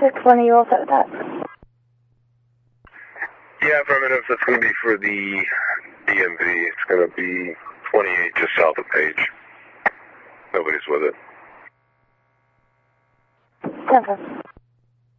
6-1, are you all set with that? Yeah, affirmative. That's going to be for the DMV. It's going to be 28 just south of Page. Nobody's with it. 10-4.